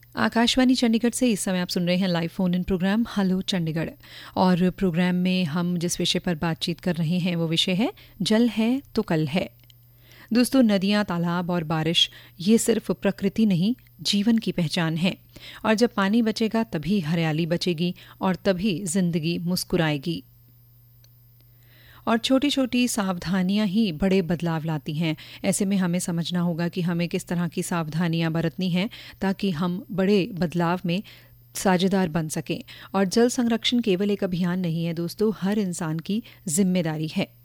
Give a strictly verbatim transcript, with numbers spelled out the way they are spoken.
आकाशवाणी चंडीगढ़ से इस समय आप सुन रहे हैं live phone in programme hello Chandigarh. और प्रोग्राम में हम जिस विषय पर बातचीत कर रहे हैं वो विषय है जल है तो कल है। दोस्तों, नदियाँ, तालाब और बारिश ये सिर्फ प्रकृति नहीं, जीवन की पहचान है। और जब पानी बचेगा तभी हरियाली बचेगी और तभी जिंदगी मुस्कुराएगी। और छोटी छोटी सावधानियां ही बड़े बदलाव लाती हैं। ऐसे में हमें समझना होगा कि हमें किस तरह की सावधानियां बरतनी हैं ताकि हम बड़े बदलाव में साझेदार बन सकें। और जल संरक्षण केवल एक अभियान नहीं है दोस्तों, हर इंसान की जिम्मेदारी है।